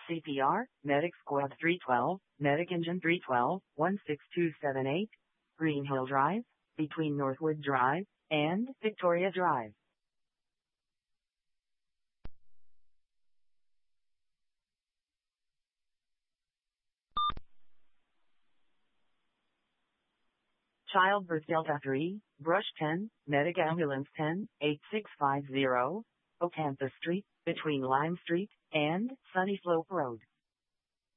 CPR, Medic Squad 312, Medic Engine 312, 16278, Green Hill Drive, between Northwood Drive and Victoria Drive. Childbirth Delta 3, Brush 10, Medic Ambulance 10, 8650, Ocanthus Street, between Lime Street and Sunny Slope Road.